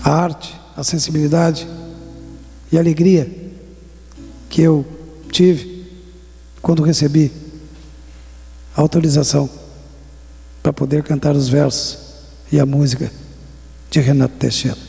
a arte, a sensibilidade e a alegria que eu tive quando recebi a autorização para poder cantar os versos e a música de Renato Teixeira.